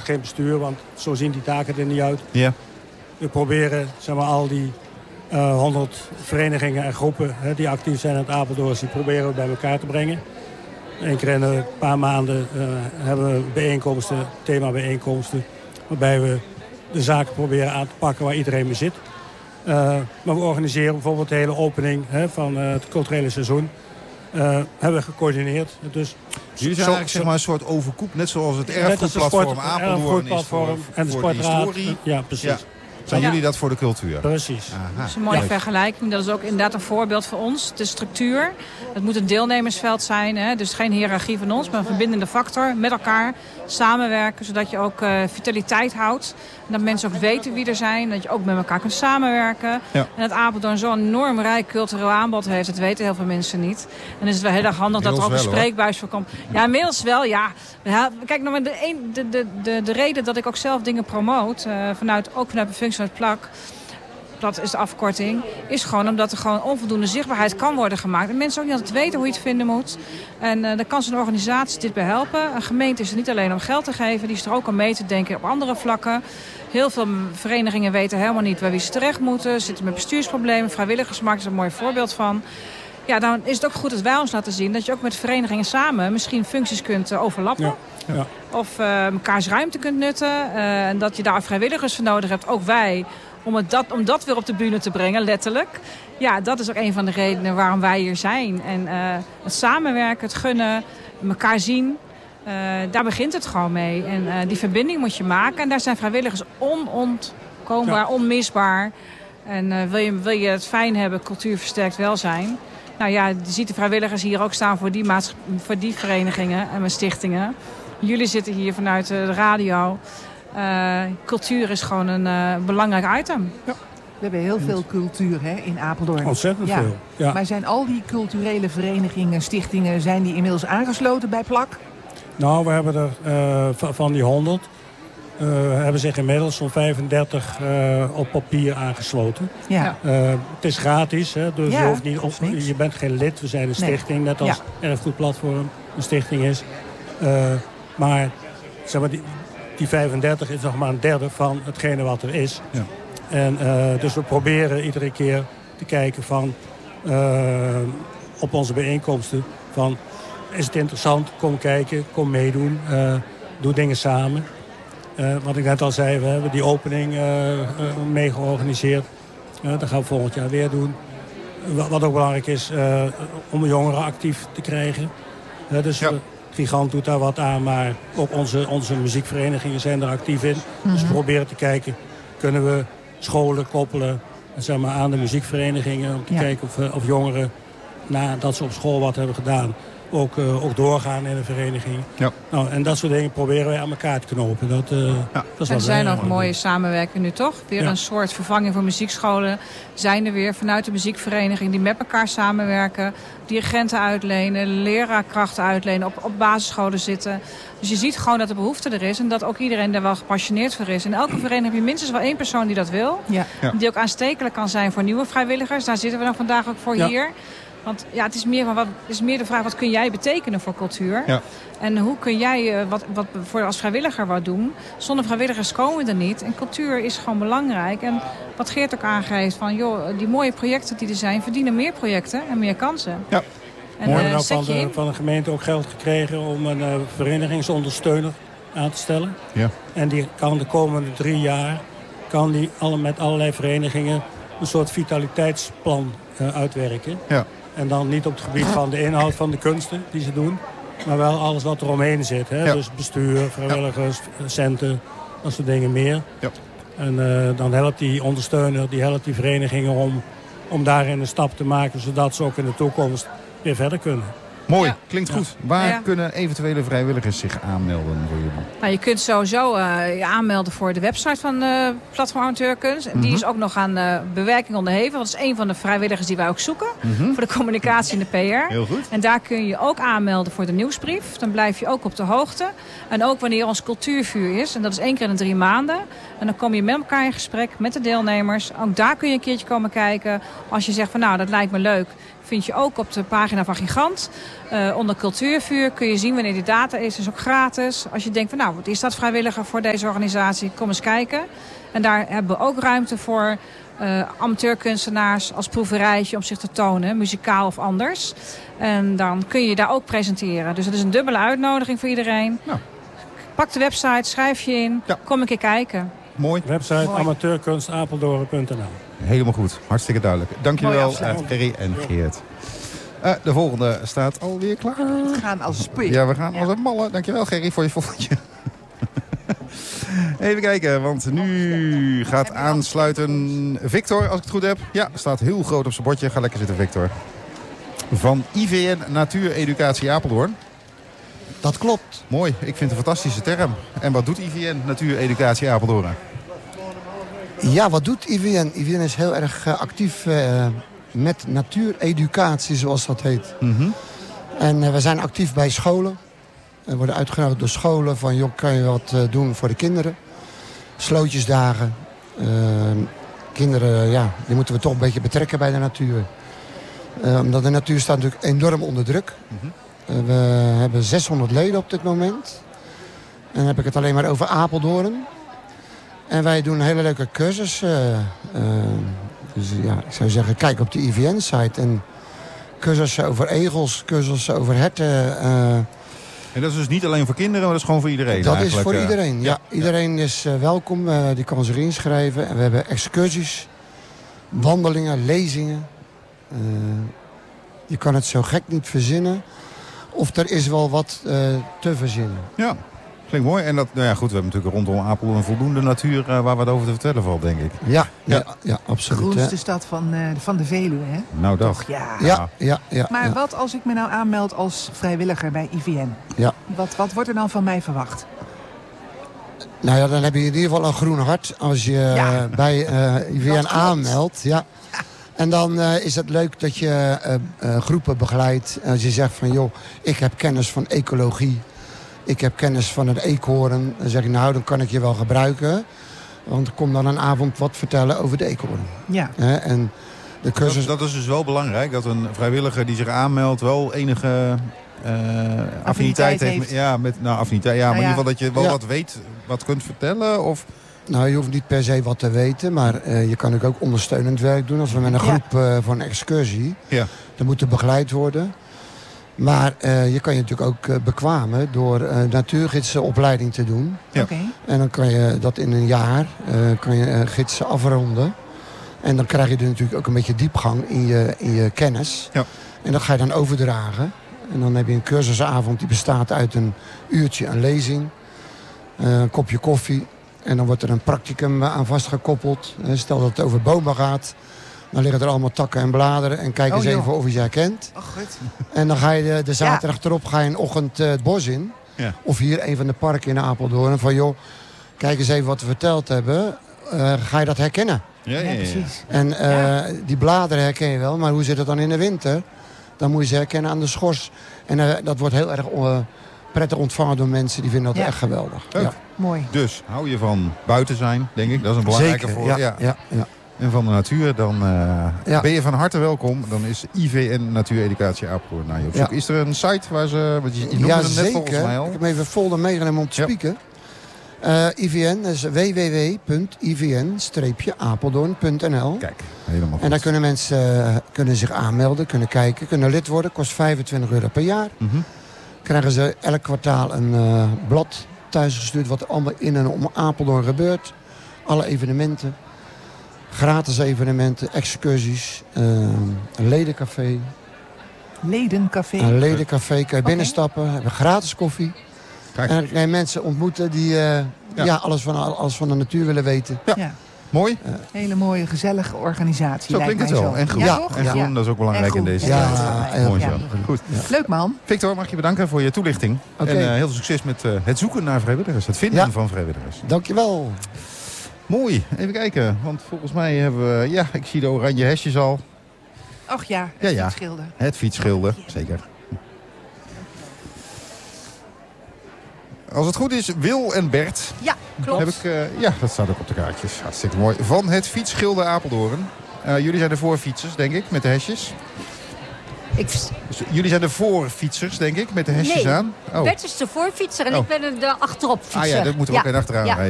geen bestuur, want zo zien die taken er niet uit. Ja. We proberen al die 100 verenigingen en groepen die actief zijn in het Apeldoorn, die proberen we bij elkaar te brengen. Eén keer in een paar maanden hebben we bijeenkomsten, thema-bijeenkomsten, waarbij we de zaken proberen aan te pakken waar iedereen mee zit. Maar we organiseren bijvoorbeeld de hele opening van het culturele seizoen. Hebben we gecoördineerd. Dus jullie zijn eigenlijk een soort overkoep, net zoals het erfgoedplatform Apeldoorn is voor en de historie. Ja, precies. Ja. Zijn jullie dat voor de cultuur? Precies. Aha. Dat is een mooie vergelijking. Dat is ook inderdaad een voorbeeld voor ons. De structuur. Het moet een deelnemersveld zijn. Hè? Dus geen hiërarchie van ons, maar een verbindende factor. Met elkaar samenwerken, zodat je ook vitaliteit houdt. En dat mensen ook weten wie er zijn. Dat je ook met elkaar kunt samenwerken. Ja. En dat Apeldoorn zo'n enorm rijk cultureel aanbod heeft. Dat weten heel veel mensen niet. En dan is het wel heel erg handig dat er ook een spreekbuis voor komt. Ja, inmiddels wel, ja. Kijk, nou, de reden dat ik ook zelf dingen promoot, vanuit de functie van het plak, dat is de afkorting, is gewoon omdat er gewoon onvoldoende zichtbaarheid kan worden gemaakt. En mensen ook niet altijd weten hoe je het vinden moet. En daar kan zo'n organisatie dit bij helpen. Een gemeente is er niet alleen om geld te geven, die is er ook om mee te denken op andere vlakken. Heel veel verenigingen weten helemaal niet waar wie ze terecht moeten. Zitten met bestuursproblemen. Vrijwilligersmarkt is er een mooi voorbeeld van. Ja, dan is het ook goed dat wij ons laten zien dat je ook met verenigingen samen misschien functies kunt overlappen. Ja. Ja. Of mekaars ruimte kunt nutten. En dat je daar vrijwilligers voor nodig hebt. Ook wij. Om dat weer op de bühne te brengen, letterlijk. Ja, dat is ook een van de redenen waarom wij hier zijn. En het samenwerken, het gunnen, elkaar zien. Daar begint het gewoon mee. En die verbinding moet je maken. En daar zijn vrijwilligers onontkoombaar, onmisbaar. En wil je het fijn hebben, cultuur versterkt welzijn. Nou ja, je ziet de vrijwilligers hier ook staan voor die verenigingen en stichtingen. Jullie zitten hier vanuit de radio. Cultuur is gewoon een belangrijk item. Ja. We hebben heel veel cultuur in Apeldoorn. Ontzettend veel. Ja. Maar zijn al die culturele verenigingen, stichtingen, zijn die inmiddels aangesloten bij PLAK? Nou, we hebben er van die 100... hebben zich inmiddels zo'n 35 op papier aangesloten. Ja. Het is gratis, dus je hoeft niet, je bent geen lid. We zijn een stichting, net als Erfgoedplatform een stichting is. Maar zeg maar, die 35 is nog maar een derde van hetgene wat er is. Ja. En dus we proberen iedere keer te kijken van op onze bijeenkomsten van, is het interessant, kom kijken, kom meedoen, doe dingen samen. Wat ik net al zei, we hebben die opening mee georganiseerd. Dat gaan we volgend jaar weer doen. Wat ook belangrijk is om jongeren actief te krijgen. Dus Gigant doet daar wat aan, maar ook onze muziekverenigingen zijn er actief in. Mm-hmm. Dus we proberen te kijken, kunnen we scholen koppelen zeg maar, aan de muziekverenigingen. Om te kijken of jongeren, nadat ze op school wat hebben gedaan, ook doorgaan in een vereniging. Ja. Nou, en dat soort dingen proberen wij aan elkaar te knopen. Dat is er zijn ook mooie samenwerkingen nu toch? Weer een soort vervanging voor muziekscholen zijn er weer vanuit de muziekvereniging die met elkaar samenwerken. Dirigenten uitlenen, leraarkrachten uitlenen, op basisscholen zitten. Dus je ziet gewoon dat de behoefte er is en dat ook iedereen daar wel gepassioneerd voor is. In elke vereniging heb je minstens wel één persoon die dat wil. Ja. Die ook aanstekelijk kan zijn voor nieuwe vrijwilligers. Daar zitten we dan vandaag ook voor hier. Want ja, het is meer de vraag, wat kun jij betekenen voor cultuur? Ja. En hoe kun jij als vrijwilliger wat doen? Zonder vrijwilligers komen we er niet. En cultuur is gewoon belangrijk. En wat Geert ook aangeeft, van joh, die mooie projecten die er zijn, verdienen meer projecten en meer kansen. Ja. En, we hebben van de gemeente ook geld gekregen om een verenigingsondersteuner aan te stellen. Ja. En die kan de komende 3 jaar met allerlei verenigingen een soort vitaliteitsplan uitwerken. Ja. En dan niet op het gebied van de inhoud van de kunsten die ze doen, maar wel alles wat er omheen zit. Hè? Ja. Dus bestuur, vrijwilligers, centen, dat soort dingen meer. Ja. En dan helpt die ondersteuner, die verenigingen om daarin een stap te maken, zodat ze ook in de toekomst weer verder kunnen. Mooi, klinkt goed. Waar kunnen eventuele vrijwilligers zich aanmelden voor jullie? Nou, je kunt sowieso je aanmelden voor de website van Platform Amateurkunst. Die is ook nog aan bewerking onderhevig. Dat is een van de vrijwilligers die wij ook zoeken. Voor de communicatie en de PR. Heel goed. En daar kun je ook aanmelden voor de nieuwsbrief. Dan blijf je ook op de hoogte. En ook wanneer ons cultuurvuur is. En dat is 1 keer in de 3 maanden. En dan kom je met elkaar in gesprek met de deelnemers. Ook daar kun je een keertje komen kijken. Als je zegt van nou, dat lijkt me leuk. vind je ook op de pagina van Gigant. Onder Cultuurvuur kun je zien wanneer die data is. Dat is ook gratis. Als je denkt van wat is dat vrijwilliger voor deze organisatie? Kom eens kijken. En daar hebben we ook ruimte voor amateurkunstenaars als proeverijtje om zich te tonen. Muzikaal of anders. En dan kun je daar ook presenteren. Dus het is een dubbele uitnodiging voor iedereen. Nou. Pak de website, schrijf je in. Ja. Kom een keer kijken. Mooi. Website amateurkunstapeldoorn.nl. Helemaal goed. Hartstikke duidelijk. Dankjewel Gerry en Geert. De volgende staat alweer klaar. We gaan als speer. Ja, we gaan als een malle. Dankjewel Gerry voor je volgende. Even kijken, want nu gaat aansluiten Victor, als ik het goed heb. Ja, staat heel groot op zijn bordje. Ga lekker zitten, Victor. Van IVN Natuureducatie Apeldoorn. Dat klopt. Mooi, ik vind het een fantastische term. En wat doet IVN Natuureducatie Apeldoorn? Ja, wat doet IVN? IVN is heel erg actief met natuureducatie, zoals dat heet. Mm-hmm. En we zijn actief bij scholen. We worden uitgenodigd door scholen van, joh, kan je wat doen voor de kinderen? Slootjesdagen. Kinderen, die moeten we toch een beetje betrekken bij de natuur. Omdat de natuur staat natuurlijk enorm onder druk. Mm-hmm. We hebben 600 leden op dit moment. En dan heb ik het alleen maar over Apeldoorn. En wij doen een hele leuke cursus. Dus ik zou zeggen, kijk op de IVN-site. En cursussen over egels, cursussen over herten. En dat is dus niet alleen voor kinderen, maar dat is gewoon voor iedereen? Dat is voor iedereen, ja. Iedereen is welkom, die kan zich inschrijven. En we hebben excursies, wandelingen, lezingen. Je kan het zo gek niet verzinnen. Of er is wel wat te verzinnen. Ja, klinkt mooi. En dat, goed, we hebben natuurlijk rondom Apeldoorn voldoende natuur waar wat over te vertellen valt, denk ik. Ja, absoluut. De groenste stad van de Veluwe, hè? Nou, dat. Toch, ja. Maar wat als ik me nou aanmeld als vrijwilliger bij IVN? Ja. Wat wordt er dan van mij verwacht? Nou ja, dan heb je in ieder geval een groen hart als je bij IVN aanmeldt. Ja. En dan is het leuk dat je groepen begeleidt. Als je zegt van, joh, ik heb kennis van ecologie. Ik heb kennis van een eekhoorn. Dan zeg je, nou, dan kan ik je wel gebruiken. Want kom dan een avond wat vertellen over de eekhoorn. Ja. En de cursus... dat is dus wel belangrijk. Dat een vrijwilliger die zich aanmeldt wel enige affiniteit heeft. Ja, affiniteit. Ja, maar in ieder geval dat je wel wat weet, wat kunt vertellen. Of... Nou, je hoeft niet per se wat te weten, maar je kan ook ondersteunend werk doen. Als we met een groep van excursie, dan moet er begeleid worden. Maar je kan je natuurlijk ook bekwamen door natuurgidsenopleiding te doen. Ja. Okay. En dan kan je dat in een jaar, kan je gidsen afronden. En dan krijg je er natuurlijk ook een beetje diepgang in je kennis. Ja. En dat ga je dan overdragen. En dan heb je een cursusavond die bestaat uit een uurtje een lezing, een kopje koffie. En dan wordt er een practicum aan vastgekoppeld. Stel dat het over bomen gaat. Dan liggen er allemaal takken en bladeren. En kijk eens even of je ze herkent. Oh, goed. En dan ga je de zaterdag erop ga je een ochtend het bos in. Ja. Of hier een van de parken in Apeldoorn. Van joh, kijk eens even wat we verteld hebben. Ga je dat herkennen? Ja, precies. En die bladeren herken je wel. Maar hoe zit het dan in de winter? Dan moet je ze herkennen aan de schors. En dat wordt heel erg prettig ontvangen door mensen. Die vinden dat echt geweldig. Ja. Mooi. Dus hou je van buiten zijn, denk ik. Dat is een belangrijke voor. Ja. En van de natuur, dan ben je van harte welkom. Dan is IVN Natuureducatie Apeldoorn naar je op zoek. Is er een site waar ze... Je noemde het net volgens mij al. Ik heb hem even folder meegenomen om te spieken. IVN is www.ivn-apeldoorn.nl. Kijk, helemaal goed. En daar kunnen mensen zich aanmelden, kunnen kijken, kunnen lid worden. Kost €25 per jaar. Mm-hmm. Krijgen ze elk kwartaal een blad thuisgestuurd wat er allemaal in en om Apeldoorn gebeurt. Alle evenementen. Gratis evenementen, excursies, een ledencafé. Ledencafé? Een ledencafé, kan je binnenstappen, hebben gratis koffie. Kijk. En dan kan je mensen ontmoeten die alles van de natuur willen weten. Ja. Mooi. Hele mooie, gezellige organisatie. Zo klinkt het wel. Zo. En groen. En groen, dat is ook belangrijk in deze tijd. Mooi zo. Goed. Leuk man. Victor, mag je bedanken voor je toelichting. Okay. En heel veel succes met het zoeken naar vrijwilligers. Het vinden van vrijwilligers. Dankjewel. Mooi. Even kijken. Want volgens mij hebben we... Ja, ik zie de oranje hesjes al. Och ja, het fietsschilder. Het fietsschilder, zeker. Als het goed is, Wil en Bert. Ja, klopt. Dat staat ook op de kaartjes. Hartstikke mooi. Van het fietsschilder Apeldoorn. Jullie zijn de voorfietsers, denk ik, met de hesjes. Dus jullie zijn de voorfietsers, denk ik, met de hesjes aan? Bert is de voorfietser en ik ben de achterop fietser. Ah ja, dat moeten we ook in achteraan rijden.